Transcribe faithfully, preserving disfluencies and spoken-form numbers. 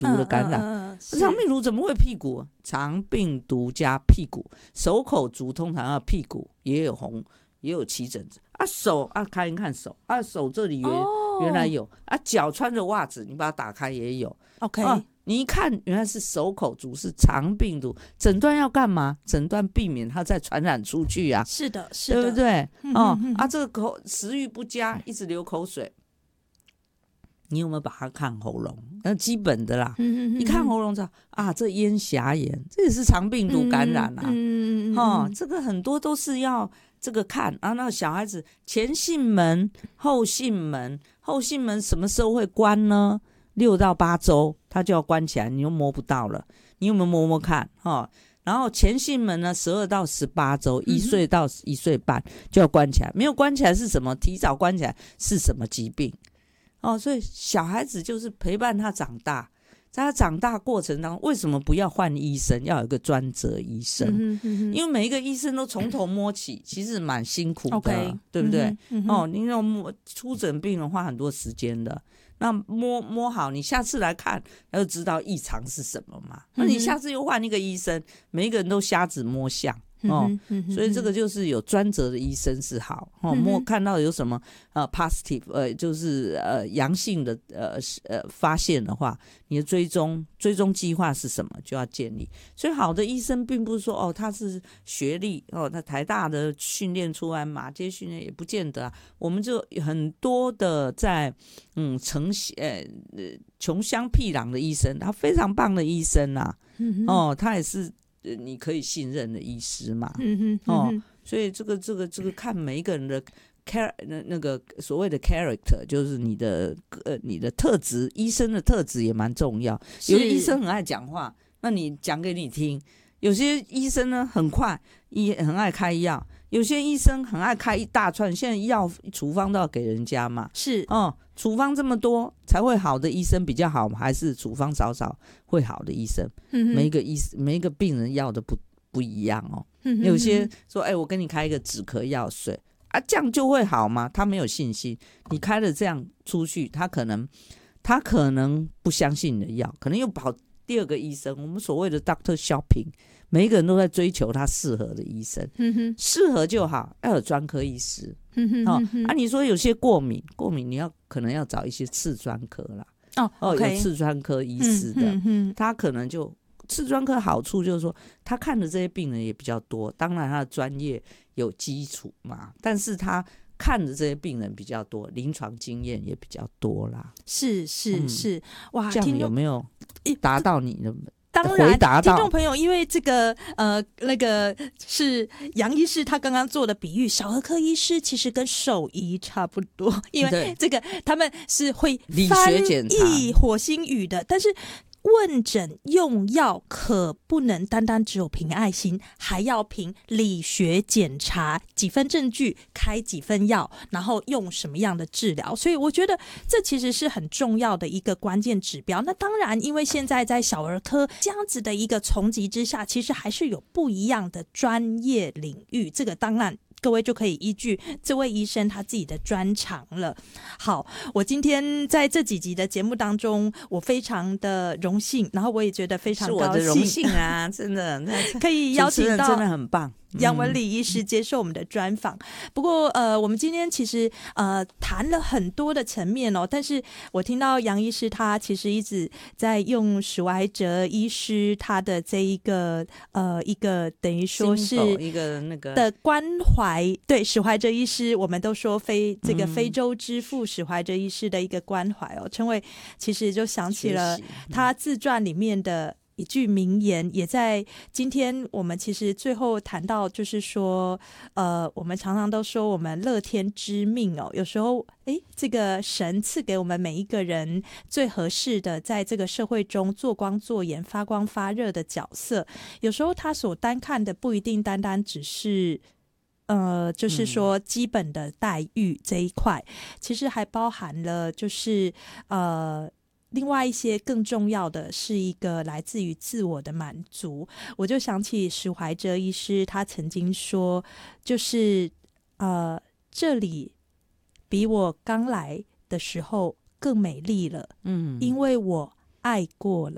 毒的感染。 嗯嗯嗯、 肠病毒怎么会屁股？肠病毒加屁股，手口足通常要屁股也有红，也有起疹子啊。手啊，看一看手啊，手这里原、哦、原来有啊。脚穿着袜子，你把它打开也有。 OK，、 啊、你一看原来是手口足，是肠病毒。诊断要干嘛？诊断避免它再传染出去啊。 是的，是的， 对不对？ 嗯哦、 嗯嗯、 啊，这个口食欲不佳，一直流口水。你有没有把它看喉咙？那基本的啦， 嗯嗯嗯、 一看喉咙知道啊，这咽峡炎，这也是肠病毒感染啊。 嗯嗯嗯、 哦，这个很多都是要这个看啊。那小孩子前囟门、后囟门，后囟门什么时候会关呢？六到八周它就要关起来，你又摸不到了。你有没有摸摸看？哦，然后前囟门呢，十二到十八周，一岁到一岁半就要关起来。没有关起来是什么？提早关起来是什么疾病？哦，所以小孩子就是陪伴他长大，在他长大过程当中，为什么不要换医生，要有一个专责医生？ 嗯嗯、 因为每一个医生都从头摸起，其实蛮辛苦的， okay, 对不对？ 嗯嗯、 哦，你要摸出诊病人花很多时间的，那摸摸好，你下次来看，他就知道异常是什么嘛。那你下次又换一个医生，每一个人都瞎子摸象。哦，所以这个就是有专责的医生是好哦。摸看到有什么呃 positive 呃就是呃阳性的呃呃发现的话，你的追踪追踪计划是什么就要建立。所以好的医生并不是说哦他是学历哦他台大的训练出来，马街训练也不见得啊。我们就很多的在嗯城呃穷乡僻壤的医生，他非常棒的医生啊，哦他也是。你可以信任的医师嘛？ 嗯哼嗯哼哦，所以这个这个这个看每一个人的 char 那那个所谓的 character， 就是你的呃你的特质，医生的特质也蛮重要。有的医生很爱讲话，那你讲给你听；有些医生呢很快，也很爱开药；有些医生很爱开一大串，现在药处方都要给人家嘛。 是哦，处方这么多才会好的医生比较好，还是处方少少会好的医生？嗯、每一个医每一个病人要的不不一样哦。嗯、有些说，哎、欸，我给你开一个止咳药水啊，这样就会好吗？他没有信心。你开了这样出去，他可能他可能不相信你的药，可能又跑第二个医生。我们所谓的 doctor shopping， 每一个人都在追求他适合的医生，嗯、适合就好，要有专科医师。嗯哦啊，你说有些过敏，过敏你要可能要找一些次专科啦。 哦， 哦 okay 有次专科医师的，嗯嗯、他可能就次专科好处就是说，他看的这些病人也比较多，当然他的专业有基础嘛，但是他看的这些病人比较多，临床经验也比较多啦。 是是是，嗯、哇， 这样有没有达到你的？ 当然，听众朋友，因为这个呃，那个是杨医师他刚刚做的比喻，小儿科医师其实跟兽医差不多，因为这个他们是会翻译火星语的，但是问诊用药可不能单单只有凭爱心，还要凭理学检查，几分证据开几分药，然后用什么样的治疗。所以我觉得这其实是很重要的一个关键指标。那当然，因为现在在小儿科这样子的一个丛集之下，其实还是有不一样的专业领域，这个当然各位就可以依据这位医生他自己的专长了。好，我今天在这几集的节目当中，我非常的荣幸，然后我也觉得非常高兴， 是我的荣幸啊，真的可以邀请到真的很棒。 杨文礼医师接受我们的专访。不过呃，我们今天其实呃谈了很多的层面哦，但是我听到杨医师他其实一直在用史怀哲医师他的这一个呃一个等于说是一个那个的关怀，对史怀哲医师，我们都说非这个非洲之父史怀哲医师的一个关怀哦。陈伟其实就想起了他自传里面的一句名言，也在今天我们其实最后谈到，就是说呃，我们常常都说我们乐天知命哦，有时候诶，这个神赐给我们每一个人最合适的在这个社会中做光做盐发光发热的角色，有时候他所单看的不一定单单只是呃，就是说基本的待遇这一块，嗯、其实还包含了就是呃另外一些更重要的是一个来自于自我的满足。我就想起史怀哲医师他曾经说，就是呃这里比我刚来的时候更美丽了，嗯，因为我爱过了。